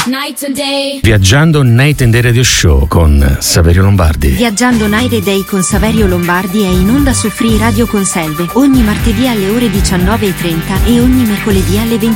Night and day. Viaggiando Night and Day Radio Show con Saverio Lombardi. Viaggiando Night and Day con Saverio Lombardi è in onda su Free Radio Conselve ogni martedì alle ore 19:30 e ogni mercoledì alle 21.